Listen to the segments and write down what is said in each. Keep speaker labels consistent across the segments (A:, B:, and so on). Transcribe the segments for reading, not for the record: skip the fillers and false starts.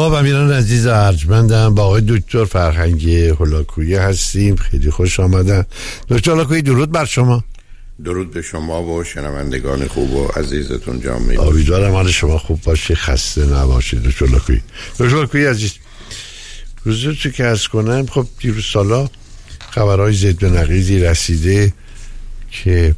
A: خب امیران عزیز ارجمندم، با آقای دکتر فرهنگی هولاکویی هستیم. خیلی خوش آمدن دکتر هولاکویی. درود بر شما.
B: درود به شما و شنوندگان خوب و عزیزتون جامعه.
A: امیدوارم حال شما خوب باشه، خسته نباشید دکتر هولاکویی. دکتر هولاکویی عزیز، روزی که عرض کنم، خب دیروز سالا خبرهای ضد و نقیضی رسیده که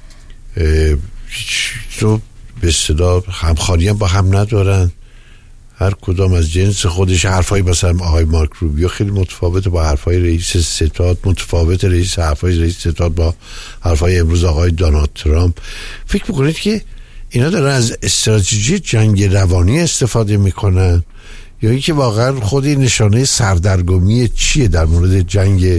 A: تو به اصطلاح همخوانی هم با هم ندارن، هر کدام از جنس خودش. حرفای مثلا آقای مارک روبیو خیلی متفاوته با حرفای رئیس ستاد، متفاوت حرفای رئیس ستاد با حرفای امروز آقای دونالد ترامپ. فکر میکنید که اینا دارن از استراتژی جنگ روانی استفاده میکنن یا اینکه واقعا خود این نشانه سردرگمی چیه در مورد جنگ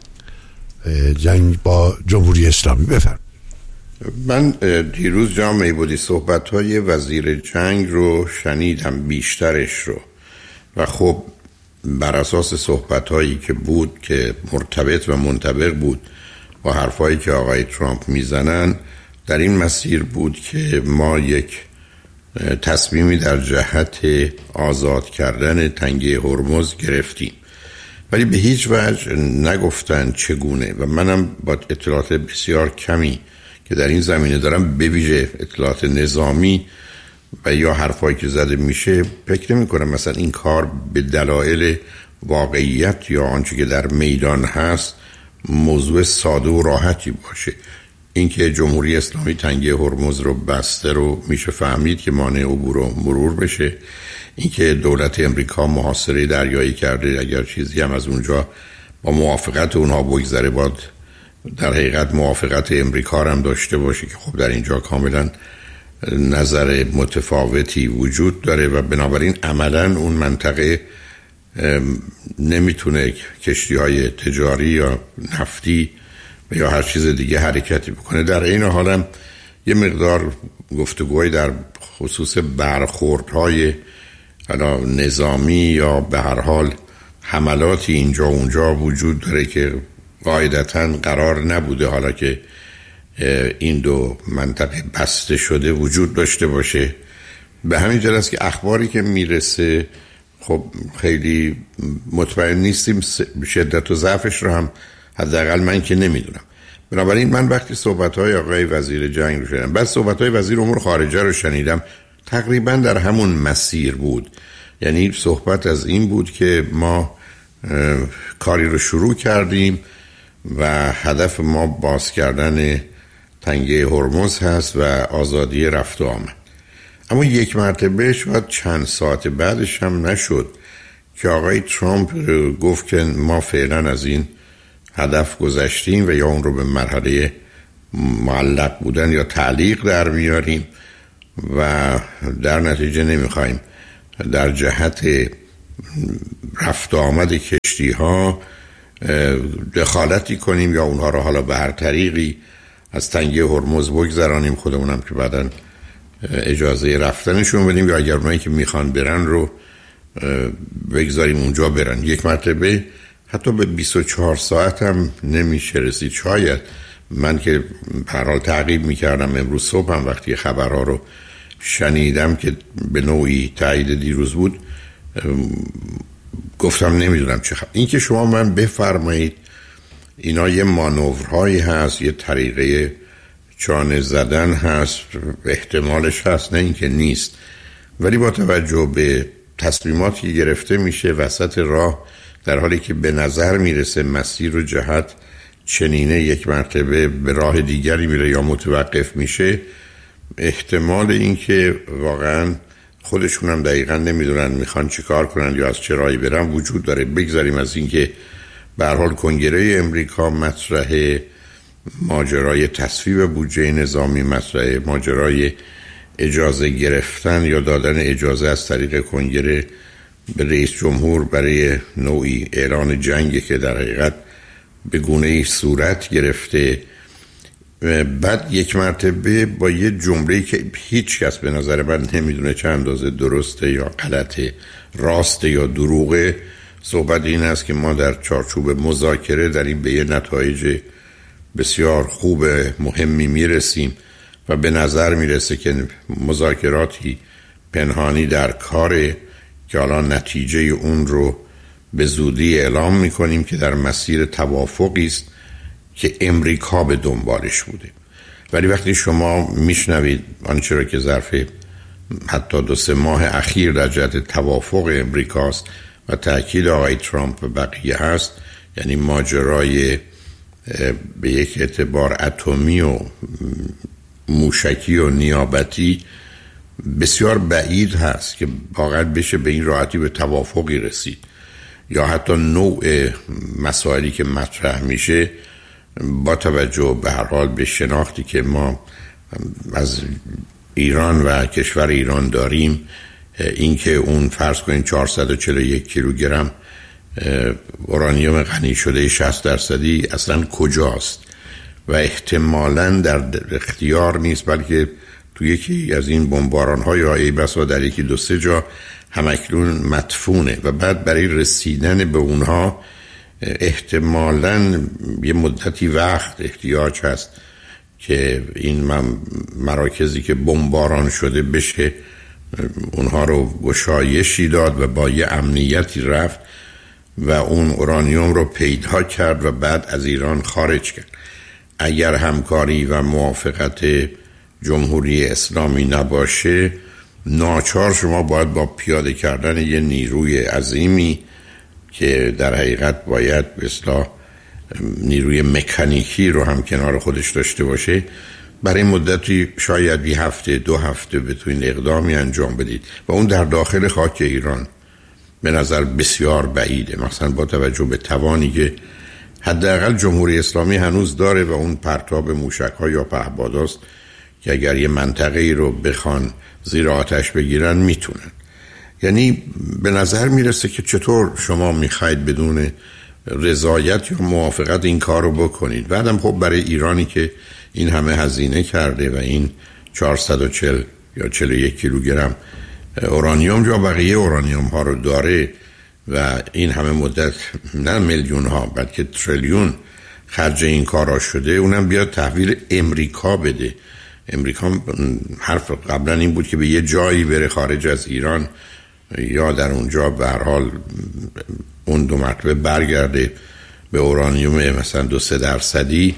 A: با جمهوری اسلامی؟ بفرمایید.
B: من دیروز جامعه بودی صحبت‌های وزیر جنگ رو شنیدم، بیشترش رو، و خب بر اساس صحبت‌هایی که بود که مرتبط و منطبق بود با حرفایی که آقای ترامپ میزنن، در این مسیر بود که ما یک تصمیمی در جهت آزاد کردن تنگه هرمز گرفتیم، ولی به هیچ وجه نگفتن چگونه. و منم با اطلاعات بسیار کمی که در این زمینه دارم، به ویژه اطلاعات نظامی و یا حرفایی که زده میشه، فکر نمی کنم مثلا این کار به دلایل واقعیت یا آنچه که در میدان هست موضوع ساده و راحتی باشه. اینکه جمهوری اسلامی تنگه هرمز رو بسته رو میشه فهمید که مانع عبور و مرور بشه. اینکه دولت امریکا محاصره دریایی کرده، اگر چیزی هم از اونجا با موافقت اونها بگذره، باید در حقیقت موافقت امریکا هم داشته باشه که خب در اینجا کاملا نظر متفاوتی وجود داره و بنابراین عملا اون منطقه نمیتونه کشتی‌های تجاری یا نفتی یا هر چیز دیگه حرکتی بکنه. در این حال هم یه مقدار گفتگوی در خصوص برخوردهای نظامی یا به هر حال حملاتی اینجا اونجا وجود داره که قاعدتاً قرار نبوده، حالا که این دو منطقه بسته شده، وجود داشته باشه. به همین جهت است که اخباری که میرسه خب خیلی مطمئن نیستیم، شدت و ضعفش رو هم حداقل من که نمیدونم. بنابراین من وقتی صحبت‌های آقای وزیر جنگ رو شنیدم، بعد صحبت‌های وزیر امور خارجه رو شنیدم، تقریباً در همون مسیر بود. یعنی صحبت از این بود که ما کاری رو شروع کردیم و هدف ما باز کردن تنگه هرمز هست و آزادی رفت و آمد. اما یک مرتبه شاید چند ساعت بعدش هم نشد که آقای ترامپ گفت که ما فعلا از این هدف گذشتیم و یا اون رو به مرحله معلق بودن یا تعلیق در میاریم و در نتیجه نمیخوایم در جهت رفت و آمد کشتی ها دخالتی کنیم یا اونها رو حالا به هر طریقی از تنگه هرمز بگذرانیم، خودمونم که بعدن اجازه رفتنشون بدیم یا اگر اونایی که میخوان برن رو بگذاریم اونجا برن. یک مرتبه حتی به 24 ساعت هم نمیشه رسید. شاید من که هر حال تعقیب میکردم امروز صبح هم وقتی خبرها رو شنیدم که به نوعی تایید دیروز بود، گفتم نمیدونم چه خبر. این که شما من بفرمایید اینا یه مانورهایی هست، یه طریقه چانه زدن هست، احتمالش هست، نه اینکه نیست، ولی با توجه به تصمیماتی که گرفته میشه وسط راه، در حالی که به نظر میرسه مسیر و جهت چنینه، یک مرتبه به راه دیگری میره یا متوقف میشه، احتمال این که واقعا خودشون هم دقیقا نمیدونن میخوان چی کار کنن یا از چه راهی برن وجود داره. بگذاریم از این که به هر حال کنگره امریکا مطرح، ماجرای تصویب بودجه نظامی مطرح، ماجرای اجازه گرفتن یا دادن اجازه از طریق کنگره به رئیس جمهور برای نوعی اعلان جنگی که در حقیقت به گونه‌ای صورت گرفته. بعد یک مرتبه با یه جمله‌ای که هیچ کس به نظر من نمیدونه چه اندازه درسته یا غلطه، راسته یا دروغه، صحبت این است که ما در چارچوب مذاکره در این به یه نتایج بسیار خوب مهمی میرسیم و به نظر میرسه که مذاکراتی پنهانی در کاره که حالا نتیجه اون رو به زودی اعلام میکنیم که در مسیر توافقی است که امریکا به دنبالش بوده. ولی وقتی شما میشنوید آنچه را که ظرف حتی 2-3 ماه اخیر در جهت توافق امریکاست و تأکید آقای ترامپ و بقیه هست، یعنی ماجرای به یک اعتبار اتمی و موشکی و نیابتی بسیار بعید هست که واقعا بشه به این راحتی به توافقی رسید، یا حتی نوع مسائلی که مطرح میشه با توجه به هر حال به شناختی که ما از ایران و کشور ایران داریم، اینکه اون فرض کنین 441 کیلوگرم اورانیوم غنی شده 60% اصلا کجاست و احتمالاً در اختیار نیست، بلکه تو یکی از این بمباران‌های یا ای بسا در یکی 2-3 جا همکنون مدفونه و بعد برای رسیدن به اونها احتمالاً یه مدتی وقت احتیاج هست که این مراکزی که بمباران شده بشه اونها رو گشایشی داد و با یه امنیتی رفت و اون اورانیوم رو پیدا کرد و بعد از ایران خارج کرد. اگر همکاری و موافقت جمهوری اسلامی نباشه، ناچار شما باید با پیاده کردن یه نیروی عظیمی که در حقیقت باید به اصطلاح نیروی مکانیکی رو هم کنار خودش داشته باشه، برای مدتی شاید 1 هفته 2 هفته بتونید اقدامی انجام بدید و اون در داخل خاک ایران به نظر بسیار بعیده، مثلا با توجه به توانی که حداقل جمهوری اسلامی هنوز داره و اون پرتاب موشک‌ها یا پهپاداست که اگر یه منطقه ای رو بخوان زیر آتش بگیرن میتونن. یعنی به نظر میرسه که چطور شما میخواید بدون رضایت یا موافقت این کار رو بکنید. بعدم خب برای ایرانی که این همه هزینه کرده و این 440 یا 41 کیلوگرم اورانیوم یا بقیه اورانیوم ها رو داره و این همه مدت نه میلیون ها بلکه تریلیون خرج این کارا شده، اونم بیاد تحویل امریکا بده. امریکا حرف قبلا این بود که به یه جایی بره خارج از ایران یا در اونجا به هر حال اون 2 مرتبه برگرده به اورانیوم مثلا 2-3%.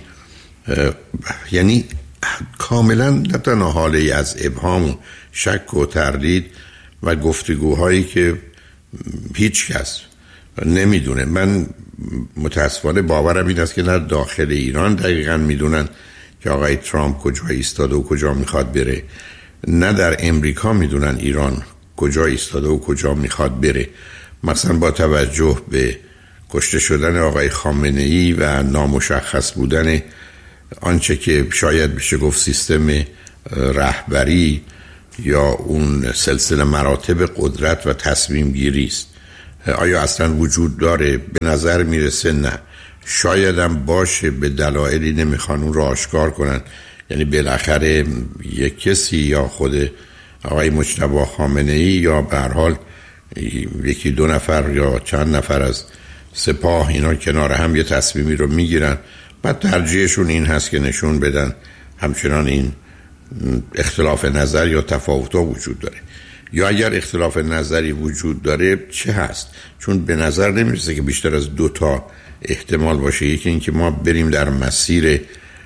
B: یعنی کاملا نه تنها حاله از ابهام، شک و تردید و گفتگوهایی که هیچ کس نمیدونه. من متاسفانه باورم این است که در داخل ایران دقیقاً میدونن که آقای ترامپ کجا ایستاده و کجا میخواد بره، نه در امریکا میدونن ایران کجا ایستاده و کجا میخواد بره. مثلا با توجه به کشته شدن آقای خامنه‌ای و نامشخص بودن آنچه که شاید بشه گفت سیستم رهبری یا اون سلسله مراتب قدرت و تصمیم گیری است، آیا اصلا وجود داره؟ به نظر میرسه نه. شاید هم باشه، به دلایلی نمیخوان اون رو آشکار کنن. یعنی بالاخره یک کسی یا خود آقای مجتبی خامنه‌ای یا به هر حال 1-2 نفر یا چند نفر از سپاه اینا کنار هم یه تصمیمی رو میگیرن، بعد ترجیحشون این هست که نشون بدن همچنان این اختلاف نظر یا تفاوت‌ها وجود داره. یا اگر اختلاف نظری وجود داره چه هست؟ چون به نظر نمیرسه که بیشتر از 2 تا احتمال باشه. یکی این که ما بریم در مسیر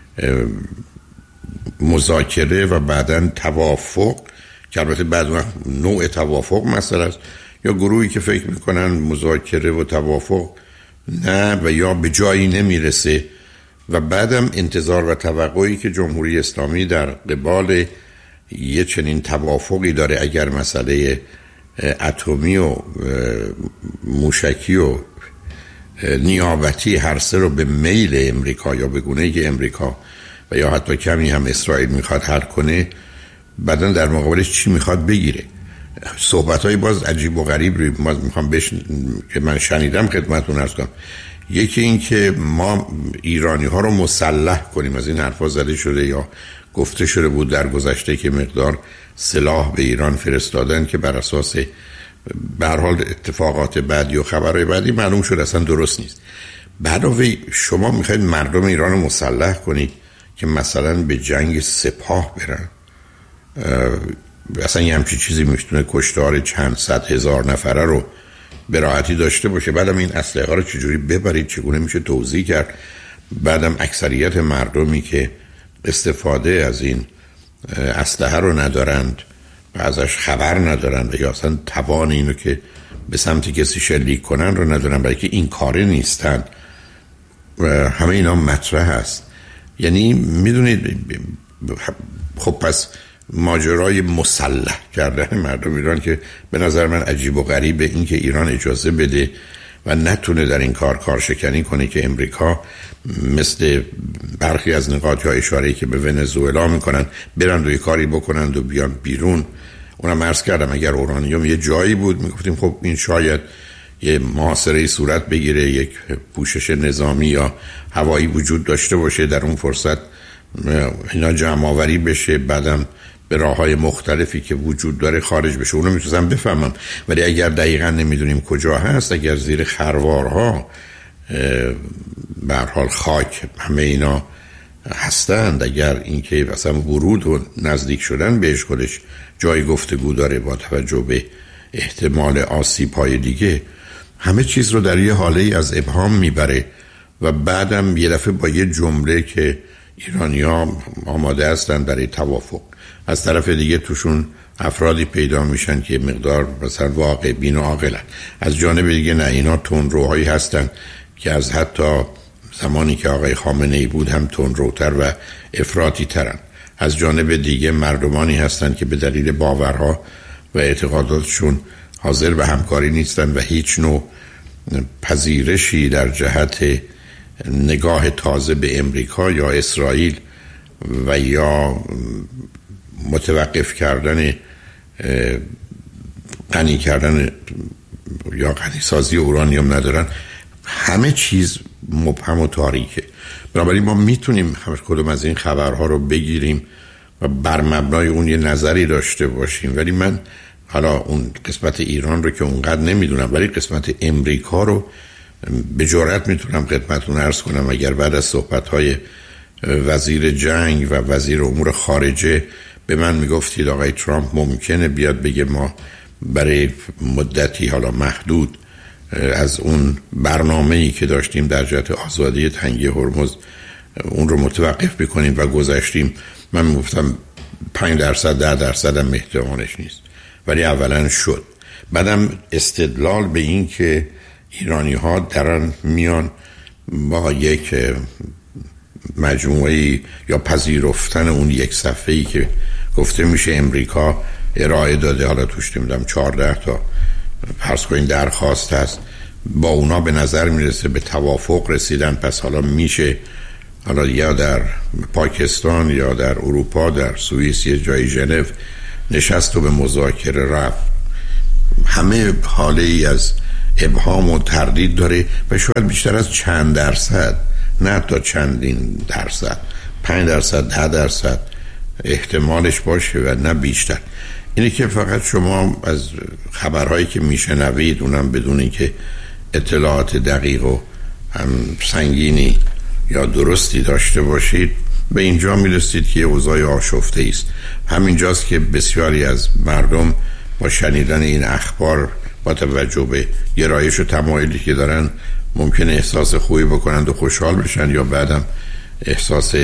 B: مذاکره و بعداً توافق که البته بعد وقت نوع توافق مسئله است، یا گروهی که فکر میکنن مذاکره و توافق نه و یا به جایی نمیرسه و بعدم انتظار و توقعی که جمهوری اسلامی در قبال یه چنین توافقی داره اگر مسئله اتمی و موشکی و نیابتی هر سه رو به میل امریکا یا به گونه‌ای که امریکا و یا حتی کمی هم اسرائیل میخواد حل کنه، بعدن در مقابلش چی میخواد بگیره. صحبت‌های باز عجیب و غریب رو ما میخوام که من شنیدم خدمتتون عرض کنم. یکی این که ما ایرانی ها رو مسلح کنیم، از این حرفا زده شده یا گفته شده بود در گذشته که مقدار سلاح به ایران فرستادن که بر اساس به هر حال اتفاقات بعدی و خبرهای بعدی معلوم شد اصلا درست نیست. بعداوی شما میخواید مردم ایران رو مسلح کنید که مثلا به جنگ سپاه برن. اصلا یه همچی چیزی میتونه کشتار چند صد هزار نفره رو به راحتی داشته باشه. بعدم این اسلحه ها رو چجوری ببرید، چگونه میشه توزیع کرد. بعدم اکثریت مردمی که استفاده از این اسلحه رو ندارند و ازش خبر ندارند و یا اصلا توان اینو که به سمت کسی شلیک کنن رو ندارن، برای که این کاره نیستن. همه اینا مطرح هست. یعنی میدونید خب پس ماجرای مسلح کردن مردم ایران که به نظر من عجیب و غریبه، این که ایران اجازه بده و نتونه در این کار شکنی کنه که امریکا مثل برخی از نقاط یا اشاره‌ای که به ونزوئلا میکنن برن و یه کاری بکنند و بیان بیرون. اونم عرض کردم اگر اورانیوم یه جایی بود میگفتیم خب این شاید یه محاصره صورت بگیره، یک پوشش نظامی یا هوایی وجود داشته باشه، در اون فرصت اینا جمع آوری بشه، بعدم به راه‌های مختلفی که وجود داره خارج بشه. اونو میتونم بفهمم. ولی اگر دقیقاً نمیدونیم کجا هست، اگر زیر خروارها به هر حال خاک همه اینا هستند، اگر اینکه مثلا ورود و نزدیک شدن بهش خودش جای گفتگو داره با توجه به احتمال آسیب‌های دیگه، همه چیز رو در یه حاله از ابهام میبره و بعدم یه دفعه با یه جمله که ایرانی‌ها آماده هستن برای توافق، از طرف دیگه توشون افرادی پیدا میشن که مقدار مثلا واقع بین و عاقلن، از جانب دیگه نه، اینا تندروهایی هستن که از حتی زمانی که آقای خامنه‌ای بود هم تندروتر و افراطی ترن. از جانب دیگه مردمانی هستن که به دلیل باورها و اعتقاداتشون حاضر به همکاری نیستن و هیچ نوع پذیرشی در جهت نگاه تازه به امریکا یا اسرائیل و یا متوقف کردن غنی کردن یا غنی سازی اورانیوم ندارن. همه چیز مبهم و تاریکه. بنابراین ما میتونیم هر کدوم از این خبرها رو بگیریم و بر مبنای اون یه نظری داشته باشیم، ولی من حالا اون قسمت ایران رو که اونقدر نمیدونم، ولی قسمت امریکا رو به جرئت میتونم خدمتتون عرض کنم. اگر بعد از صحبت‌های وزیر جنگ و وزیر امور خارجه به من میگفتید آقای ترامپ ممکنه بیاد بگه ما برای مدتی حالا محدود از اون برنامه‌ای که داشتیم در جهت آزادی تنگه هرمز اون رو متوقف بکنیم و گذاشتیم، من میگفتم 5% 10% هم احتمالش نیست، ولی اولا شد. بعدم استدلال به این که ایرانی ها درن میان با یک مجموعه یا پذیرفتن اون یک صفحه‌ای که گفته میشه امریکا ارائه داده، حالا توش نمیدونم 14 تا فرض کنین درخواست هست، با اونا به نظر میرسه به توافق رسیدن، پس حالا میشه حالا یا در پاکستان یا در اروپا در سوئیس یه جای ژنو نشست و به مذاکره رفت. همه حاله ای از ابهام و تردید داره و شاید بیشتر از چند درصد، نه تا چندین درصد، 5% 10% احتمالش باشه و نه بیشتر. اینه که فقط شما از خبرهایی که میشنوید اونم بدون اینکه اطلاعات دقیق و هم سنگینی یا درستی داشته باشید به اینجا میرسید که اوضاع آشفته است. همینجاست که بسیاری از مردم با شنیدن این اخبار با توجه به گرایش و تمایلی که دارن ممکنه احساس خوبی بکنند و خوشحال بشن یا بعدم احساس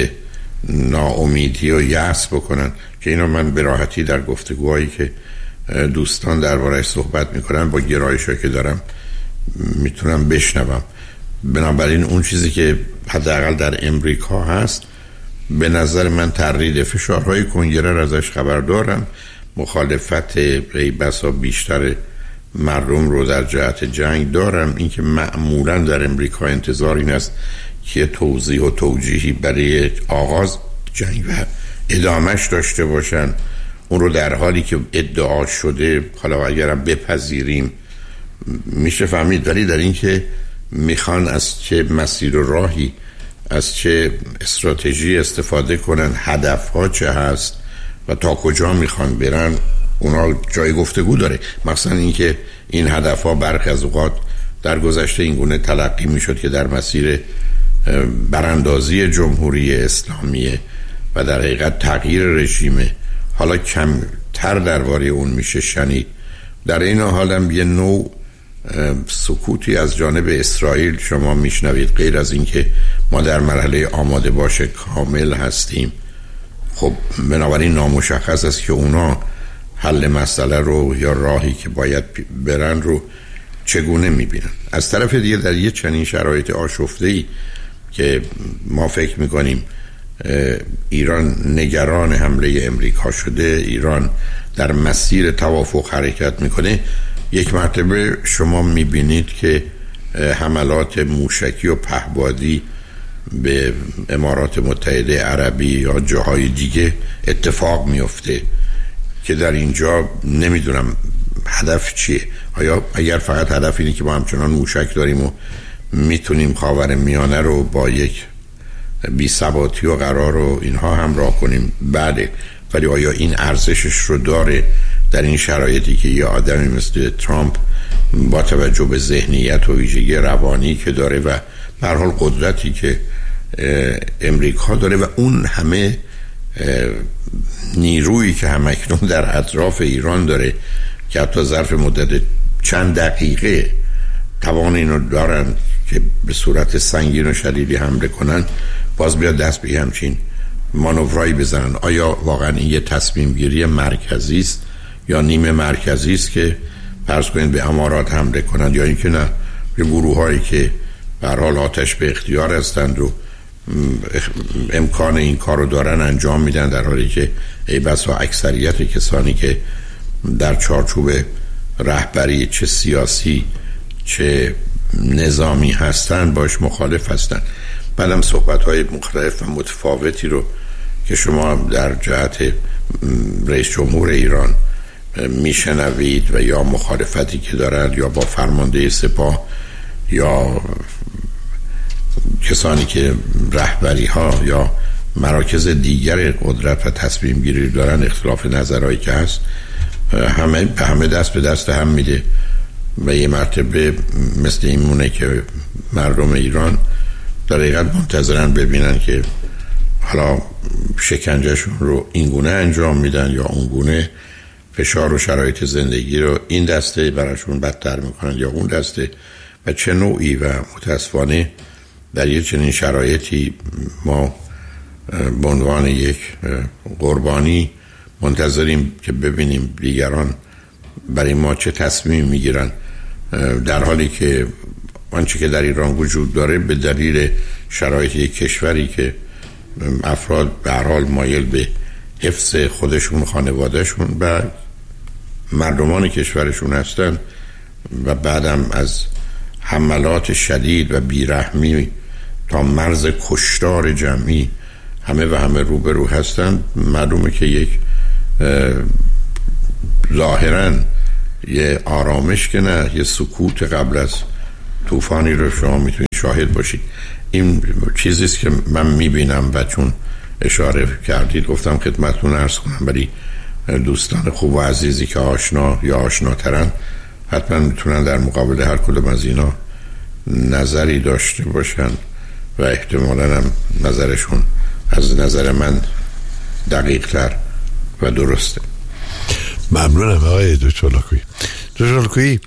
B: ناامیدی و یأس بکنن، که اینو من به راحتی در گفتگوهایی که دوستان درباره‌اش صحبت میکنن با گرایشی که دارم میتونم بشنوم. بنابراین اون چیزی که حداقل در امریکا هست به نظر من تردید فشارهای کنگره را ازش خبر دارم، مخالفت ای بسا بیشتر مردم رو در جهت جنگ دارم. اینکه معمولا در امریکا انتظار این است که توضیح و توجیهی برای آغاز جنگ و ادامهش داشته باشن، اون رو در حالی که ادعا شده حالا اگرم بپذیریم میشه فهمید، ولی در این که میخوان از چه مسیر و راهی از چه استراتژی استفاده کنن، هدفها چه هست و تا کجا میخوان برن، اونا جای گفتگو داره. مثلا اینکه این هدفها برخی از اوقات در گذشته اینگونه تلقی میشد که در مسیر براندازی جمهوری اسلامی و در حقیقت تغییر رژیم، حالا تر درباره اون میشه شنید. در این حال هم یه نوع سکوتی از جانب اسرائیل شما میشنوید، غیر از اینکه ما در مرحله آماده باشه کامل هستیم. خب بنابراین نامشخص است که اونا حل مسئله رو یا راهی که باید برن رو چگونه میبینن. از طرف دیگه در یه چنین شرایط آشفته‌ای که ما فکر میکنیم ایران نگران حمله امریکا شده، ایران در مسیر توافق حرکت میکنه، یک مرتبه شما میبینید که حملات موشکی و پهپادی به امارات متحده عربی یا جاهای دیگه اتفاق میفته که در اینجا نمیدونم هدف چیه. آیا اگر فقط هدف اینه که ما همچنان موشک داریم و میتونیم خاورمیانه رو با یک بی‌ثباتی و قرار و اینها همراه کنیم؟ بله، ولی آیا این ارزشش رو داره در این شرایطی که یه آدمی مثل ترامپ با توجه به ذهنیت و ویژگی روانی که داره و به هر حال قدرتی که امریکا داره و اون همه نیرویی که همکنون در اطراف ایران داره که حتی ظرف مدت چند دقیقه توان اینو دارن که به صورت سنگین و شدیدی حمله کنن، باز بیاد دست به همچین مانورایی بزنن؟ آیا واقعا این یه تصمیم گیری مرکزی است یا نیمه مرکزی است که فرض کنید به امارات حمله کنند، یا اینکه نه یه گروه هایی که به هر حال آتش به اختیار هستند و امکان این کار رو دارن انجام میدن، در حالی که ای بسا اکثریت کسانی که در چارچوب رهبری چه سیاسی چه نظامی هستن باش مخالف هستن. بعدم صحبت‌های مختلف و متفاوتی رو که شما در جهت رئیس جمهور ایران میشنوید و یا مخالفتی که دارند یا با فرمانده سپاه یا کسانی که رهبری ها یا مراکز دیگر قدرت و تصمیم گیری دارن اختلاف نظرهایی که هست، همه دست به دست هم میده و یه مرتبه مثل این مونه که مردم ایران در حقیقت منتظرن ببینن که حالا شکنجهشون رو اینگونه انجام میدن یا اونگونه فشار و شرایط زندگی رو این دسته براشون بدتر میکنن یا اون دسته و چه نوعی. و متاسفانه در یه چنین شرایطی ما به عنوان یک قربانی منتظریم که ببینیم دیگران برای ما چه تصمیم میگیرن، در حالی که آنچه که در ایران وجود داره به دلیل شرایط یک کشوری که افراد به هر حال مایل به حفظ خودشون، خانوادهشون و مردمان کشورشون هستن و بعدم از حملات شدید و بیرحمی تا مرز کشتار جمعی همه روبرو هستن، معلومه که یک ظاهراً یه آرامش که نه، یه سکوت قبل از طوفانی رو شما میتونید شاهد باشید. این چیزیست که من میبینم و چون اشاره کردید گفتم خدمتتون عرض کنم، ولی دوستان خوب و عزیزی که آشنا یا آشناترن حتما میتونن در مقابل هر کدوم از اینا نظری داشته باشن و احتمالاً هم نظرشون از نظر من دقیق تر و درسته.
A: ممنونم آقای دکتر لاکویی. دکتر لاکویی،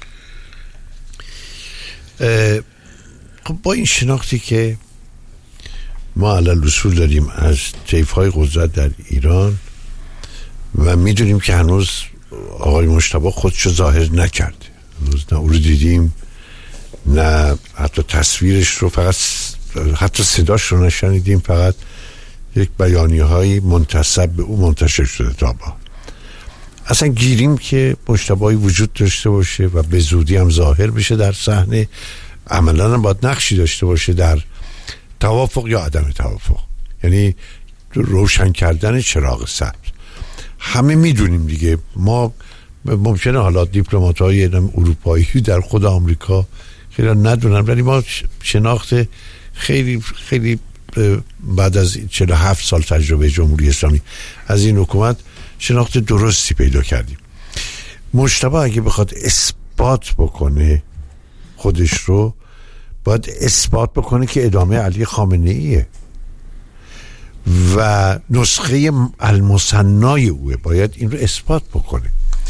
A: خب با این شناختی که ما علل اصول داریم از طیف‌های قدرت در ایران و میدونیم که هنوز آقای مجتبی خودشو ظاهر نکرد، هنوز نه او رو دیدیم نه حتی تصویرش رو، فقط حتی صداش رو نشنیدیم، فقط یک بیانیه‌های منتسب به او منتشر شده تا با اصلا گیریم که مجتبی وجود داشته باشه و به زودی هم ظاهر بشه در صحنه، عملاً باید نقشی داشته باشه در توافق یا عدم توافق، یعنی روشن کردن چراغ سبز. همه میدونیم دیگه، ما ممکنه حالا دیپلمات‌های اروپایی در خود آمریکا خیلی ندونن، ولی ما شناخت خیلی خیلی بعد از 47 سال تجربه جمهوری اسلامی از این حکومت شناخت درستی پیدا کردیم. مجتبی اگه بخواد اثبات بکنه خودش رو، باید اثبات بکنه که ادامه علی خامنه ایه. و نسخه المثنای اوه، باید این رو اثبات بکنه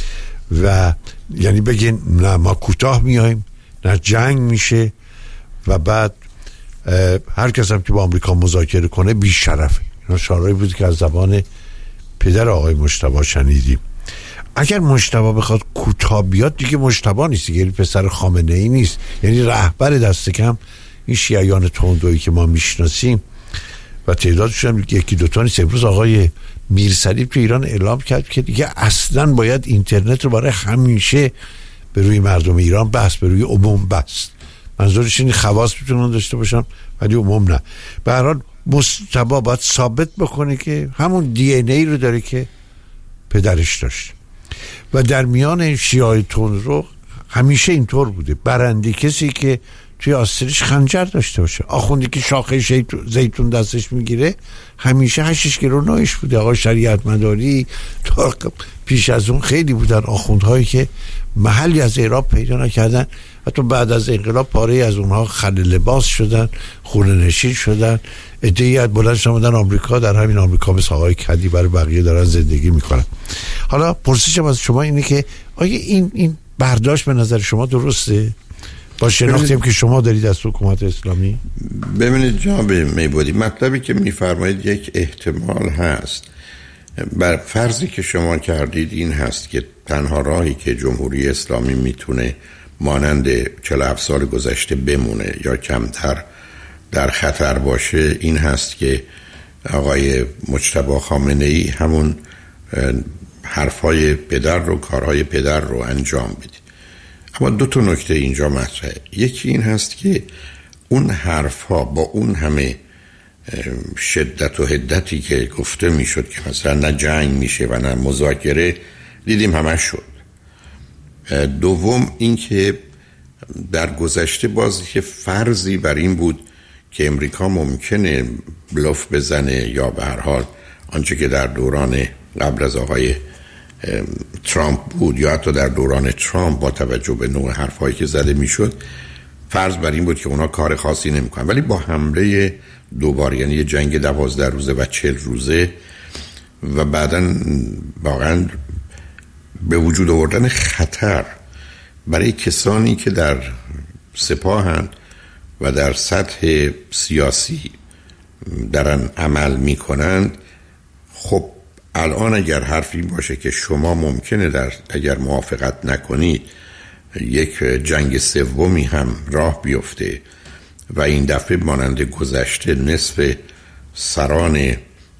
A: و یعنی بگین نه ما کوتاه میایم، نه جنگ میشه و بعد هر کس هم که با آمریکا مذاکره کنه بی شرفه. اینا شعارهایی بود که از زبان پدر آقای مجتبی شنیدیم. اگر مجتبی بخواد کوتاه بیاد دیگه مجتبی نیست، یعنی پسر خامنه ای نیست، یعنی رهبر دست کم این شیعیان تندرویی که ما میشناسیم و تعدادشون هم یکی دوتا نیست. امروز آقای میرصلیب تو ایران اعلام کرد که دیگه اصلا باید اینترنت رو برای همیشه به روی مردم ایران بست، به روی عموم بست. منظورش این خواص میتونن داشته باشن ولی عموم نه. به هر حال مجتبی باید ثابت بکنه که همون دی ان ای رو داره که پدرش داشت و در میان شیعه تندرو همیشه اینطور بوده، برنده کسی که توی آستینش خنجر داشته باشه. آخوندی که شاخه زیتون دستش میگیره همیشه 8 کیلو نایش بوده. آقای شریعت مداری تا پیش از اون خیلی بودن آخوندهایی که محلی از اعراب پیدا نکردن، حتی بعد از انقلاب پاره از اونها خل لباس شدن، خونه نشین شدن، عده‌ای از بلند شدن آمریکا، در همین آمریکا مثل آقای کدی برای بقیه دارن زندگی میکنن. حالا پرسشم از شما اینه که آیا این برداشت به نظر شما درسته؟ با شناختیم که شما دارید از حکومت اسلامی.
B: ببینید جناب میبودی، مطلبی که میفرمایید یک احتمال هست. بر فرضی که شما کردید این هست که تنها راهی که جمهوری اسلامی میتونه مانند 47 سال گذشته بمونه یا کمتر در خطر باشه این هست که آقای مجتبی خامنه ای همون حرفای پدر رو، کارهای پدر رو انجام بده. اما 2 نکته اینجا مطرحه. یکی این هست که اون حرفها با اون همه شدت و حدتی که گفته میشد که مثلا نه جنگ میشه و نه مذاکره، دیدیم همه شد. دوم این که در گذشته بازی که فرضی بر این بود که امریکا ممکنه بلوف بزنه یا به هر حال آنچه که در دوران قبل از آقای ترامپ بود یا حتی در دوران ترامپ با توجه به نوع حرفایی که زده میشد، فرض بر این بود که اونا کار خاصی نمیکنن. ولی با حمله دوباره، یعنی یه جنگ 12 روزه و 40 روزه و بعداً واقعاً به وجود آوردن خطر برای کسانی که در سپاهند و در سطح سیاسی دارن عمل میکنند. خب الان اگر حرفی باشه که شما ممکنه اگر موافقت نکنید یک جنگ سومی هم راه بیفته و این دفعه مانند گذشته نصف سران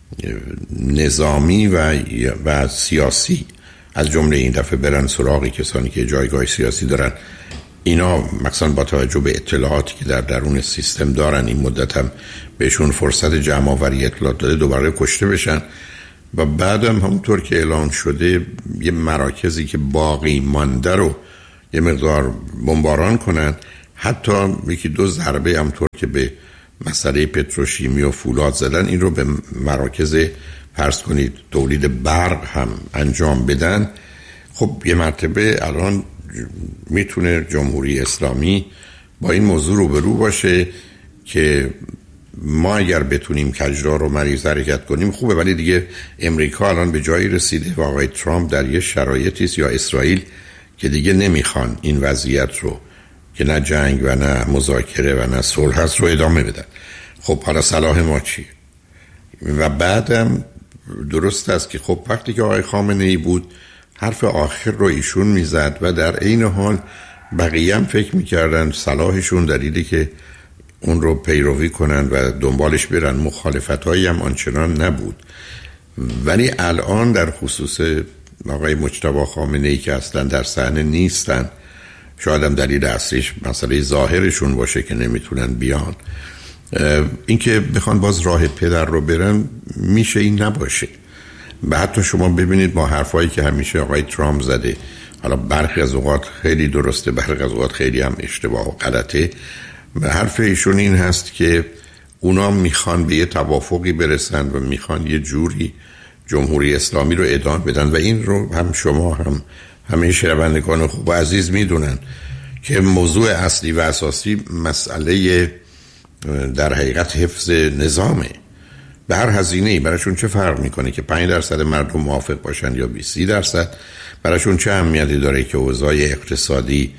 B: نظامی و سیاسی از جمله این دفعه برن سراغ کسانی که جایگاه سیاسی دارن، اینا مثلا با توجه به اطلاعاتی که در درون سیستم دارن این مدت هم بهشون فرصت جمع آوری اطلاعات داده دوباره کشته بشن و بعدم همونطور که اعلان شده یه مراکزی که باقی مانده رو یه مقدار بمباران کنن، حتی یکی 2 ضربه همونطور که به مسئله پتروشیمی و فولاد زدن این رو به مراکز فرض کنید تولید برق هم انجام بدن. خب یه مرتبه الان میتونه جمهوری اسلامی با این موضوع روبرو باشه که ما اگر بتونیم کجدار و مریض حرکت کنیم خوبه، ولی دیگه امریکا الان به جایی رسیده و آقای ترامپ در یه شرایطی است یا اسرائیل که دیگه نمیخوان این وضعیت رو که نه جنگ و نه مذاکره و نه صلح هست رو ادامه بدن. خب حالا صلاح ما چیه؟ و بعدم درست است که خب وقتی که آقای خامنه ای بود حرف آخر رو ایشون میزد و در عین حال بقیه هم فکر میکردن صلاحشون دلیلی که اون رو پیروی کنن و دنبالش برن. مخالفتایی هم آنچنان نبود. ولی الان در خصوص آقای مجتبی خامنه ای که اصلا در صحنه نیستن، شاید هم دلیل اصلیش مسئله ظاهرشون باشه که نمیتونن بیان، اینکه بخوان باز راه پدر رو برن میشه این نباشه. و حتی شما ببینید با حرفایی که همیشه آقای ترامپ زده، حالا برخی از اوقات خیلی درسته، برخی از اوقات خیلی هم اشتباه و غلطه، و حرف ایشون این هست که اونا میخوان به یه توافقی برسن و میخوان یه جوری جمهوری اسلامی رو ادامه بدن و این رو هم شما هم همه شنوندگان خوب و عزیز میدونن که موضوع اصلی و اساسی مسئله در حقیقت حفظ نظامه به هر هزینه‌ای براشون چه فرق میکنه که 5% مردم موافق باشن یا 20-30%؟ براشون چه اهمیتی داره که اوضاع اقتصادی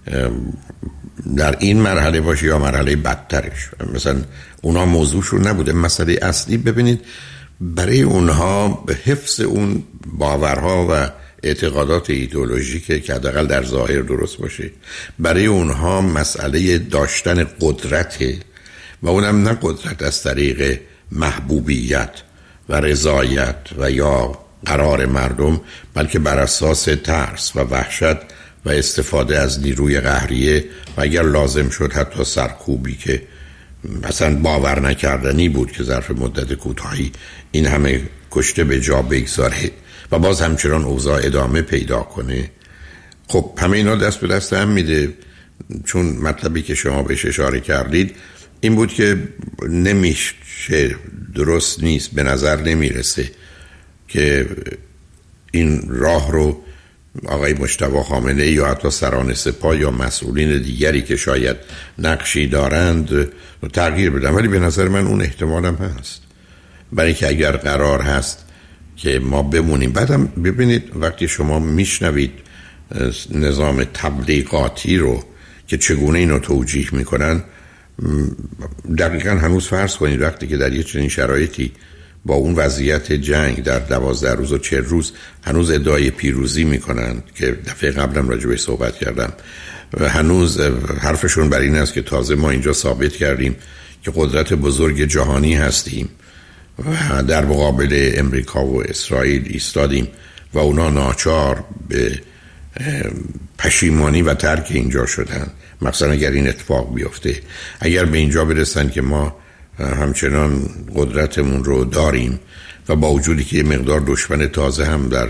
B: در این مرحله باشه یا مرحله بدترش؟ مثلا اونا موضوعشون نبوده. مسئله اصلی ببینید برای اونها به حفظ اون باورها و اعتقادات ایدئولوژیکه که حداقل در ظاهر درست باشه، برای اونها مسئله داشتن قدرته و اونم نه قدرت از طریق محبوبیت و رضایت و یا قرار مردم، بلکه بر اساس ترس و وحشت و استفاده از نیروی قهریه و اگر لازم شد حتی سرکوبی که مثلا باور نکردنی بود که ظرف مدت کوتاهی این همه کشته به جا بگذاره و باز همچنان اوضاع ادامه پیدا کنه. خب همه اینا دست به دست هم میده. چون مطلبی که شما بهش اشاره کردید این بود که نمیشه، درست نیست، به نظر نمیرسه که این راه رو آقای مجتبی خامنه‌ای یا حتی سران سپاه یا مسئولین دیگری که شاید نقشی دارند تغییر بدن، ولی به نظر من اون احتمالم هست. برای که اگر قرار هست که ما بمونیم، بعدم ببینید وقتی شما میشنوید نظام تبلیغاتی رو که چگونه اینو توجیه میکنن، دقیقا هنوز فرض کنید وقتی که در یه چنین شرایطی با اون وضعیت جنگ در 12 روز و 40 روز هنوز ادعای پیروزی میکنن که دفعه قبلم راجع بهش صحبت کردم و هنوز حرفشون بر این است که تازه ما اینجا ثابت کردیم که قدرت بزرگ جهانی هستیم و در مقابل امریکا و اسرائیل ایستادیم و اونا ناچار به پشیمانی و ترک اینجا شدن. مثلا اگر این اتفاق بیفته، اگر به اینجا برسن که ما همچنان قدرتمون رو داریم و با وجودی که یه مقدار دشمن تازه هم در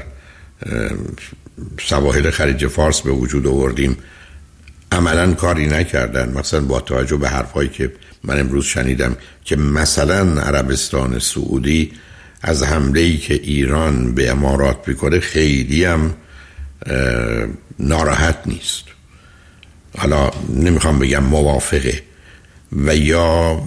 B: سواحل خلیج فارس به وجود آوردیم، عملاً کاری نکردن. مثلا با توجه به حرفایی که من امروز شنیدم که مثلا عربستان سعودی از حمله‌ای که ایران به امارات میکنه خیلی هم ناراحت نیست. حالا نمیخوام بگم موافقه و یا،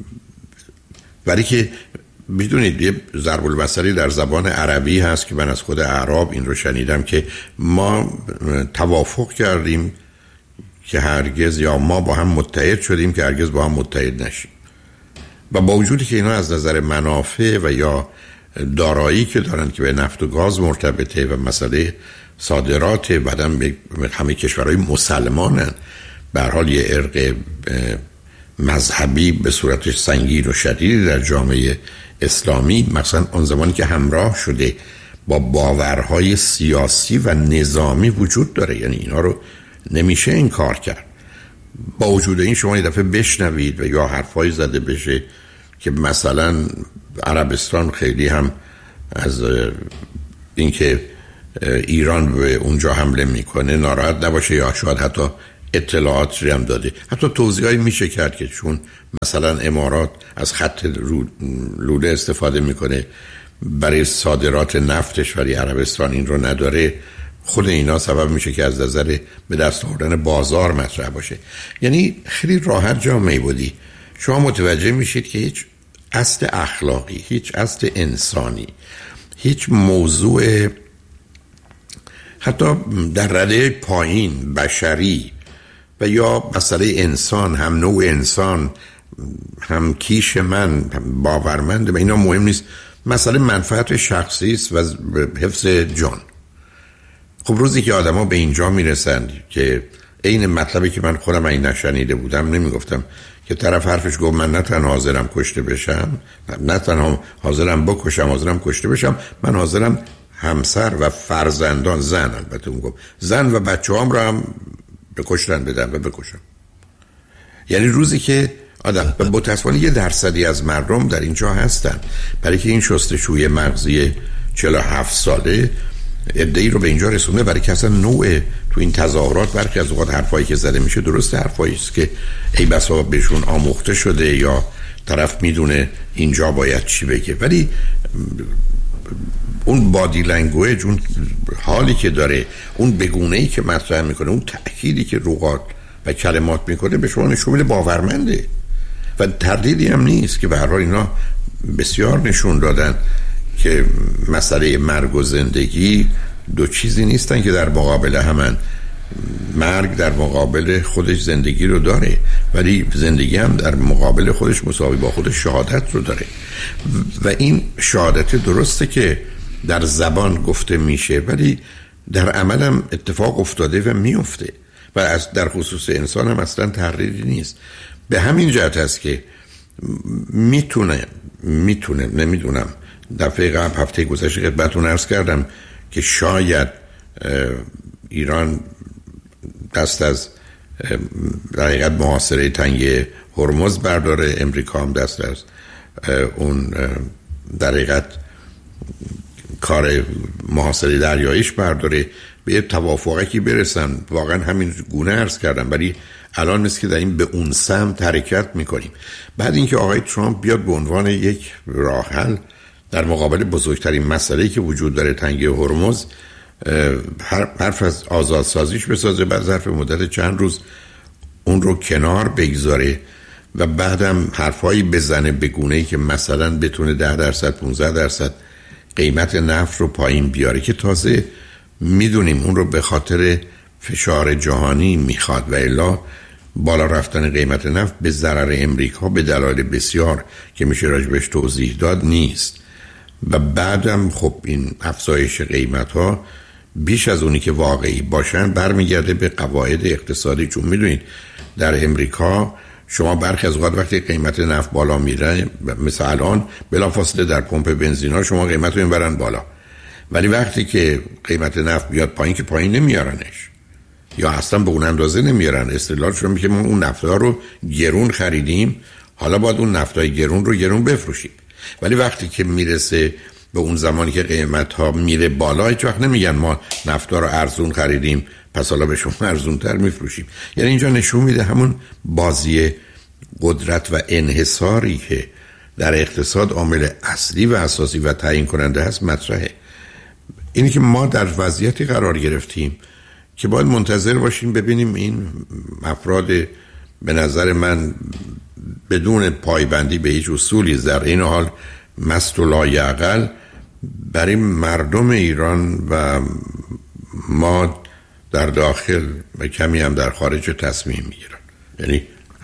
B: ولی که بدونید یه ضرب المثلی در زبان عربی هست که من از خود اعراب این رو شنیدم که ما توافق کردیم که هرگز، یا ما با هم متحد شدیم که هرگز با هم متحد نشیم. و با وجودی که اینا از نظر منافع و یا دارایی که دارن که به نفت و گاز مرتبطه و مسئله صادرات، بعدم همه کشورهای مسلمانن، به هر حال یه ارق مذهبی به صورتش سنگین و شدیدی در جامعه اسلامی، مثلا اون زمانی که همراه شده با باورهای سیاسی و نظامی وجود داره. یعنی اینا رو نمیشه انکار کرد. با وجود این شما یه دفعه بشنوید و یا حرفایی زده بشه که مثلا عربستان خیلی هم از اینکه ایران به اونجا حمله میکنه ناراحت نباشه، یا شاید حتی اطلاعاتی هم داده، حتی توضیحایی میشه کرد که چون مثلا امارات از خط لوله استفاده میکنه برای صادرات نفتش ولی عربستان این رو نداره، خود اینا سبب میشه که از نظر به دست آوردن بازار مطرح باشه. یعنی خیلی راحت جامعه بودی شما متوجه میشید که هیچ اصل اخلاقی، هیچ اصل انسانی، هیچ موضوع حتی در رده پایین بشری و یا مسئله انسان، هم نوع انسان، هم کیش من، باورمند و اینا مهم نیست. مسئله منفعت شخصی است و حفظ جان. خب روزی که آدما به اینجا میرسند که این مطلبی که من خودم این نشنیده بودم، نمیگفتم که طرف حرفش گفت من نه تنها حاضرم کشته بشم، نه تنها حاضرم بکشم، حاضرم کشته بشم، من حاضرم همسر و فرزندان، زن البته اون گفت زن و بچه‌هام رو هم به کشتن بدم و بکشم. یعنی روزی که آدم متأسفانه 1% از مردم در اینجا هستن، برای که این شستشوی مغزی 47 ساله ادعی رو به اینجا رسونه، برای که اصلا نوع تو این تظاهرات برخی از اوقات حرفایی که زده میشه درست حرفایی است که ای بسا بهشون آموخته شده یا طرف میدونه اینجا باید چی بگه، ولی اون بادی لنگویج، اون حالی که داره، اون بگونه‌ای که مطرح میکنه، اون تأکیدی که روغات و کلمات میکنه به شما نشون میده باورمنده و تردیدی هم نیست که به هر حال اینا بسیار نشون دادن که مسئله مرگ و زندگی دو چیزی نیستن که در مقابل همن. مرگ در مقابل خودش زندگی رو داره، ولی زندگی هم در مقابل خودش مساوی با خودش شهادت رو داره. و این شهادت درسته که در زبان گفته میشه، ولی در عمل هم اتفاق افتاده و میفته و از در خصوص انسان هم اصلا تحریری نیست. به همین جهت است که میتونه نمیدونم، دفعه قبل هفته گذشته خدمتتون عرض کردم که شاید ایران دست از در حقیقت محاصره تنگه هرمز برداره، امریکا هم دست از اون در حقیقت کار محاصره دریاییش برداره، به توافقی برسن. واقعا همین گونه عرض کردم، ولی الان مثل که داریم به اون سمت حرکت میکنیم. بعد اینکه آقای ترامپ بیاد به عنوان یک راه حل در مقابل بزرگترین مسئله‌ای که وجود داره تنگه هرمز حرف از آزادسازیش بسازه، بعد ظرف مدت چند روز اون رو کنار بگذاره و بعدم حرفایی بزنه به گونه‌ای که مثلا بتونه 10% 15% قیمت نفت رو پایین بیاره، که تازه میدونیم اون رو به خاطر فشار جهانی میخواد و الا بالا رفتن قیمت نفت به ضرر امریکا به دلایل بسیار که میشه راجبش توضیح داد نیست. و بعدم خب این افزایش قیمت ها بیش از اونی که واقعی باشن برمیگرده به قواعد اقتصادی. چون میدونید در امریکا شما برخی از اوقات وقتی قیمت نفت بالا میره، مثل الان بلافاصله در پمپ بنزینا شما قیمت رو میبرن بالا، ولی وقتی که قیمت نفت بیاد پایین که پایین نمیارنش یا اصلا به اون اندازه نمیارن. استدلالشون میگه ما اون نفت‌ها رو گرون خریدیم، حالا باید اون نفت‌های گرون رو گرون بفروشیم. ولی وقتی که میرسه به اون زمانی که قیمت‌ها میره بالا، هیچ وقت نمیگن ما نفت‌ها رو ارزون خریدیم پس حالا به شما ارزون‌تر میفروشیم. یعنی اینجا نشون میده همون بازی قدرت و انحصاری که در اقتصاد عامل اصلی و اساسی و تعیین کننده هست مطرحه. اینی که ما در وضعیتی قرار گرفتیم که باید منتظر باشیم ببینیم این افراد به نظر من بدون پایبندی به هیچ اصولی در این حال مست و لایعقل برای مردم ایران و ما در داخل و کمی هم در خارج تصمیم میگیرن. یعنی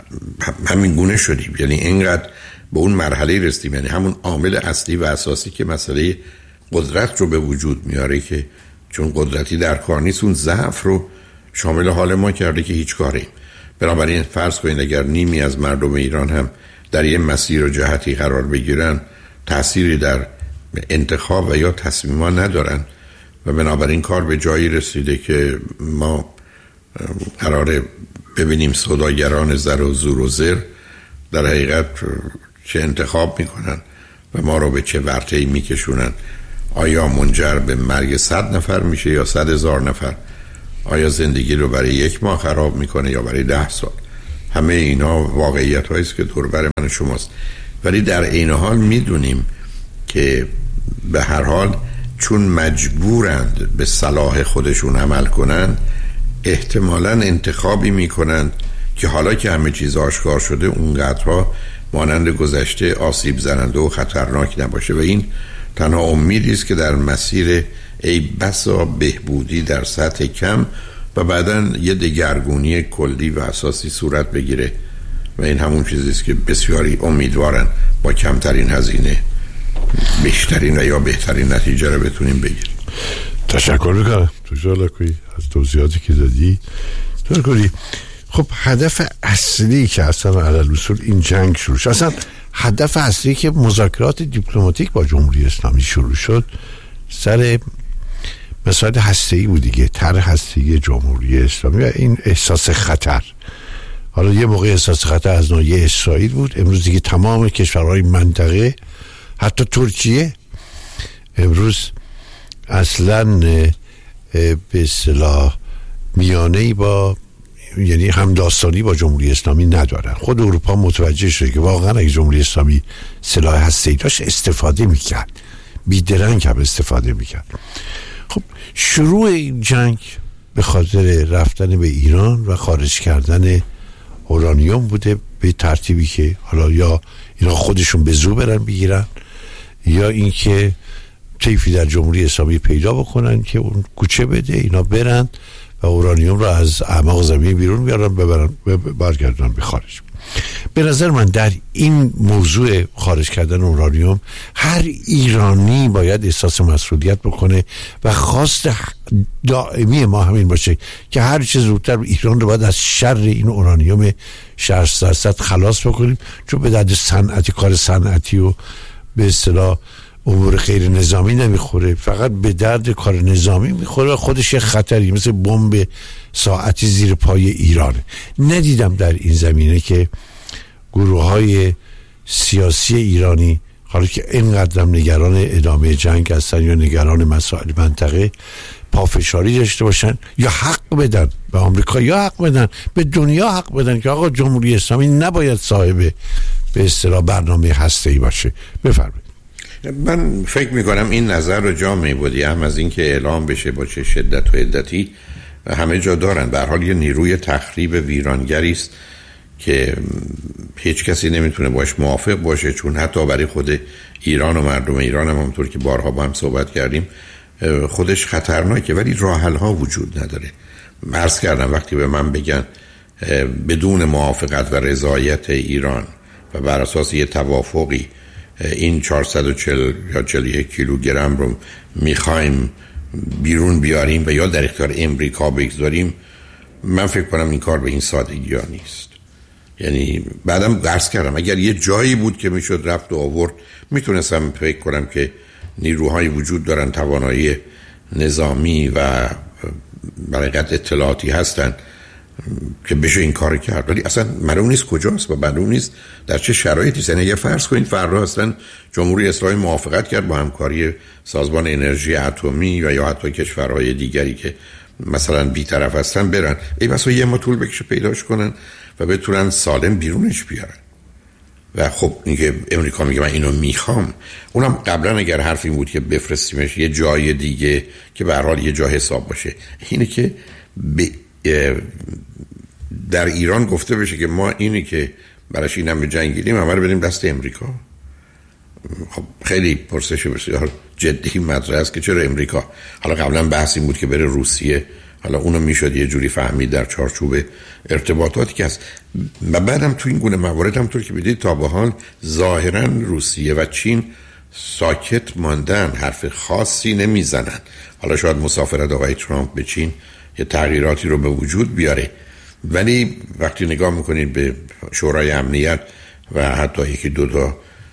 B: همین گونه شدیم، یعنی اینقدر به اون مرحله رسیدیم، یعنی همون عامل اصلی و اساسی که مسئله قدرت رو به وجود میاره که چون قدرتی در کار نیست اون ضعف رو شامل حال ما کرده که هیچ کاریم. بنابراین فرض کنید اگر نیمی از مردم ایران هم در یه مسیر و جهتی قرار بگیرن تأثیری در انتخاب و یا تصمیم‌ها ندارن و بنابراین کار به جایی رسیده که ما قراره ببینیم سوداگران زر و زور و زر در حقیقت چه انتخاب میکنن و ما رو به چه ورطه‌ای میکشونن. آیا منجر به مرگ 100 نفر میشه یا 100,000 نفر؟ آیا زندگی رو برای 1 ماه خراب میکنه یا برای 10 سال؟ همه اینا واقعیت هایی است که دور بر من شماست. ولی در این حال میدونیم که به هر حال چون مجبورند به صلاح خودشون عمل کنند احتمالاً انتخابی میکنند که حالا که همه چیز آشکار شده اونقدرها مانند گذشته آسیب زننده و خطرناک نباشه و این تنها امیدی است که در مسیر ای بسا بهبودی در سطح کم و بعداً یه دگرگونی کلی و اساسی صورت بگیره و این همون چیزی است که بسیاری امیدوارن با کمترین هزینه بیشترین و یا بهترین نتیجه رو بتونیم بگیریم.
A: تشکر میکنم دکتر لاکویی از توضیحاتی که دادی. دکتر خب هدف اصلی که اصلا علل اصول این جنگ شروع شد، اصلا هدف اصلی که مذاکرات دیپلماتیک با جمهوری اسلامی شروع شد سر مسائل هسته‌ای بود دیگه، طرح هسته‌ای جمهوری اسلامی و این احساس خطر. حالا یه موقع احساس خطر از ناحیه اسرائیل بود، امروز دیگه تمام کشورهای منطقه حتی ترکیه امروز اصلاً به اصطلاح میانه‌ای با یعنی همداستانی با جمهوری اسلامی ندارن. خود اروپا متوجه شده که واقعا اگه جمهوری اسلامی سلاح هسته‌ای داشت استفاده میکرد، بیدرنگ هم استفاده میکرد. خب شروع این جنگ به خاطر رفتن به ایران و خارج کردن اورانیوم بوده به ترتیبی که حالا یا اینا خودشون به زور برن بگیرن یا اینکه طیفی در جمهوری اسلامی پیدا بکنن که اون کوچه بده اینا برن و اورانیوم رو از اعماق زمین بیرون بیارن ببرن برگردن به خارج. به نظر من در این موضوع خارج کردن اورانیوم هر ایرانی باید احساس مسئولیت بکنه و خواست دائمی ما همین باشه که هر چه زودتر ایران رو باید از شر این اورانیوم 60% خلاص بکنیم، چون به درد صنعتی کار صنعتی و به اصطلاح امور غیر نظامی نمیخوره، فقط به درد کار نظامی میخوره و خودش یه خطری مثل بمب ساعتی زیر پای ایرانه. ندیدم در این زمینه که گروه‌های سیاسی ایرانی حالا که اینقدرم نگران ادامه جنگ هستن یا نگران مسائل منطقه پافشاری داشته باشن یا حق بدن به آمریکا یا حق بدن به دنیا حق بدن که آقا جمهوری اسلامی نباید صاحب به اصطلاح برنامه هسته‌ای باشه. بفرمایید.
B: من فکر میکنم این نظر رو جا میبودی هم از اینکه اعلام بشه با چه شدت و عدتی همه جا دارن. به هر حال یه نیروی تخریب ویرانگری است که هیچ کسی نمیتونه باش موافق باشه، چون حتی برای خود ایران و مردم ایران هم همونطور که بارها با هم صحبت کردیم خودش خطرناکه، ولی راه حل ها وجود نداره. عرض کردم وقتی به من بگن بدون موافقت و رضایت ایران و بر اساس یه توافقی این 440 یا 41 کیلوگرم رو میخوایم بیرون بیاریم و یا در اختیار امریکا بگذاریم، من فکر کنم این کار به این سادگی ها نیست. یعنی بعدم عرض کردم اگر یه جایی بود که میشد رفت و آورد، میتونستم فکر کنم که نیروهای وجود دارن، توانایی نظامی و برای قد اطلاعاتی هستن که بشه این کار کرد، ولی اصلا معلوم نیست کجاست و معلوم نیست در چه شرایطی است. اگه فرض کنید فردا اصلا جمهوری اسلامی موافقت کرد با همکاری سازمان انرژی اتمی و یا حتی کشورهای دیگری که مثلا بی‌طرف هستن برن، ای بسا یه ما طول بکشه پیداش کنن و بتونن سالم بیرونش بیارن. و خب اینکه امریکا میگه من اینو میخوام، اونم قبلا اگر حرف این بود که بفرستیمش یه جای دیگه که به هر حال یه جا حساب باشه، اینه که در ایران گفته بشه که ما اینی که براش اینم به جنگ گیریم همه رو بدیم دست امریکا. خب خیلی پرسش بسیار جدی مطرح است که چرا امریکا. حالا قبلا بحث این بود که بره روسیه، حالا اونو میشد یه جوری فهمید در چارچوب ارتباطاتی که هست. و بعدم تو این گونه موارد هم طور که بدید تا به حال ظاهرا روسیه و چین ساکت ماندن، حرف خاصی نمیزنن. حالا شاید مسافرت آقای ترامپ به چین یه تغییراتی رو به وجود بیاره، ولی وقتی نگاه میکنید به شورای امنیت و حتی یکی دو تا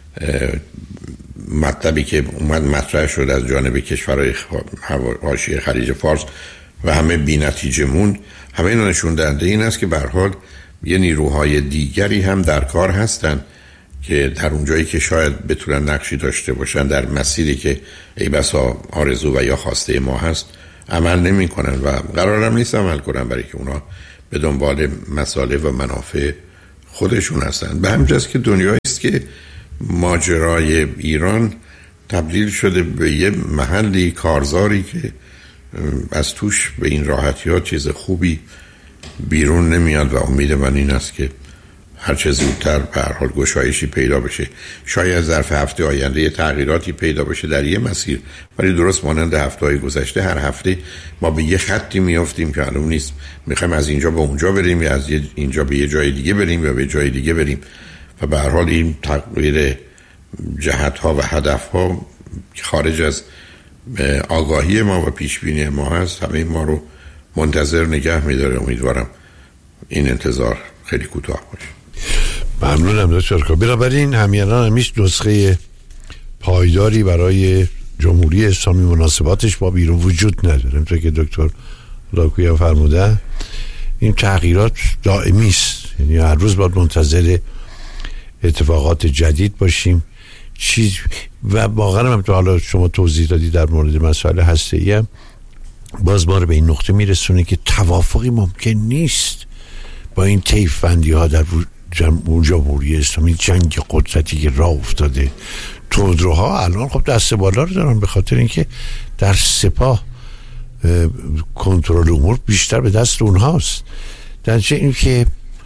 B: مطلبی که اومد مطرح شد از جانب کشورهای حاشیه خلیج فارس و همه بی نتیجه موند، همه اینا نشون دهنده این است که به هر حال یه نیروهای دیگری هم در کار هستن که در اونجایی که شاید بتونن نقشی داشته باشن در مسیری که ای بسا آرزو و یا خواسته ما هست عمل نمی کنن و قرارم نیست عمل کنن، برای که اونا به دنبال مصالح و منافع خودشون هستن. به همجاست که دنیایی است که ماجرای ایران تبدیل شده به یه محلی کارزاری که از توش به این راحتی ها چیز خوبی بیرون نمیاد و امید من این است که هر چه زودتر به هر حال گشایشی پیدا بشه. شاید ظرف هفته آینده یه تغییراتی پیدا بشه در یه مسیر، ولی درست مانند هفته‌های گذشته هر هفته ما به یه خطی میافتیم که معلوم نیست میخوایم از اینجا به اونجا بریم یا از اینجا به یه جای دیگه بریم یا به جای دیگه بریم. و به هر حال این تغییر جهت‌ها و هدف‌ها خارج از آگاهی ما و پیشبینی ما هست، همه ما رو منتظر نگه می‌داره. امیدوارم این انتظار خیلی کوتاه باشه.
A: ممنونم دکتر کاکا. بنابراین همیانان همیش نسخه پایداری برای جمهوری اسلامی مناسباتش با بیرون وجود نداره. همونطور که دکتر لاکویی هم فرموده این تغییرات دائمی است، یعنی هر روز باید منتظر اتفاقات جدید باشیم. و واقعا هم تو حالا شما توضیح دادی در مورد مسائل هسته‌ای هم باز ما رو به این نقطه میرسونه که توافقی ممکن نیست با این طیف بندی ها در جمهوری اسلامی. جنگ قدرتی که راه افتاده، تندروها الان خب دست بالا رو دارن به خاطر اینکه در سپاه کنترل امور بیشتر به دست اونهاست. در چه این که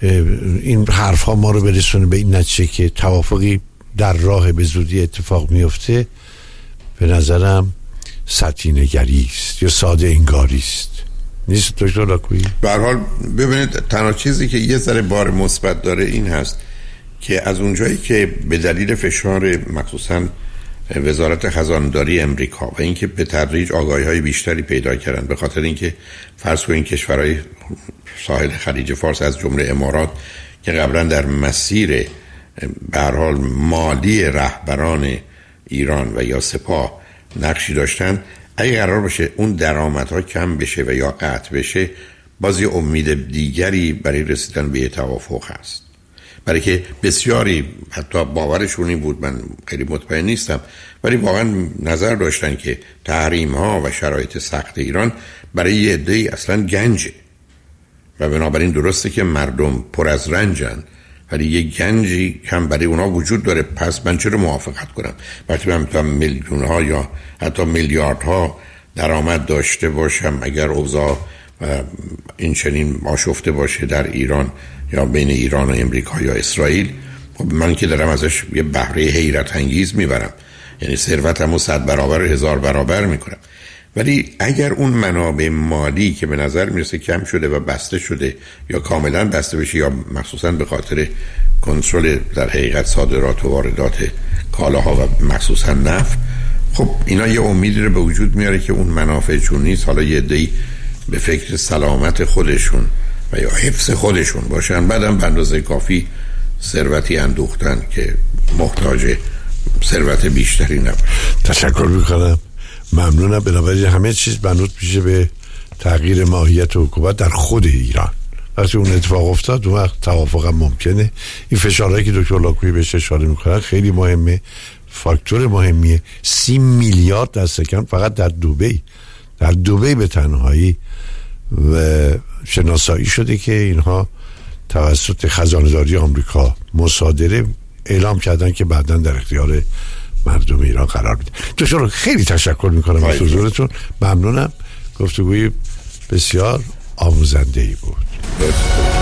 A: این حرف ها ما رو برسونه به این نتیجه که توافقی در راه به زودی اتفاق میفته، به نظرم سطحی نگری است یا ساده انگاری است. نیست دکتر لاکویی؟
B: به هر حال ببینید، تنها چیزی که یه ذره بار مثبت داره این هست که از اونجایی که به دلیل فشار مخصوصا وزارت خزانداری امریکا و اینکه به تدریج آگاهی‌های بیشتری پیدا کردن، به خاطر اینکه فرض کنید کشورهای ساحل خلیج فارس از جمله امارات که قبلا در مسیر به هر حال مالی رهبران ایران و یا سپاه نقشی داشتن، اگه قرار باشه اون درآمدها کم بشه و یا قطع بشه، باز یه امید دیگری برای رسیدن به توافق هست. برای که بسیاری حتی باورشون این بود، من خیلی مطمئن نیستم، ولی واقعا نظر داشتن که تحریم ها و شرایط سخت ایران برای یه عده‌ای اصلا گنجه و بنابراین درسته که مردم پر از رنجن، ولی یه گنجی کم برای اونا وجود داره. پس من چرا موافقت کنم وقتی من میتونم میلیون ها یا حتی میلیاردها درآمد داشته باشم اگر اوضاع این چنین آشفته باشه در ایران یا بین ایران و امریکا یا اسرائیل. خب من که دارم ازش یه بهره حیرت انگیز میبرم، یعنی ثروتمو 100 برابر 1000 برابر میکنم. ولی اگر اون منابع مالی که به نظر میرسه کم شده و بسته شده یا کاملا بسته بشه یا مخصوصا به خاطر کنترل در حقیقت صادرات و واردات کالاها و مخصوصا نفت، خب اینا یه امیدی رو به وجود میاره که اون منافع چون نیست، حالا یه عده‌ای به فکر سلامت خودشون و یا حفظ خودشون باشن، بعدم به اندازه کافی ثروتی اندوختن که محتاج ثروت بیشتری نباشه.
A: تشکر میکنم، ممنونم. بنابراین همه چیز منوط میشه به تغییر ماهیت حکومت در خود ایران. وقتی اون اتفاق افتاد اون وقت توافق هم ممکنه. این فشارهایی که دکتر لاکویی بهش اشاره میکنن خیلی مهمه، فاکتور مهمیه. 30 میلیارد دست کم فقط در دبی به تنهایی و شناسایی شده که اینها توسط خزانه‌داری آمریکا مصادره اعلام کردن که بعداً در اختیار مردم ایران قرار میده. دکتر خیلی تشکر میکنم از حضورتون، ممنونم. گفتگوی بسیار آموزنده‌ای بود.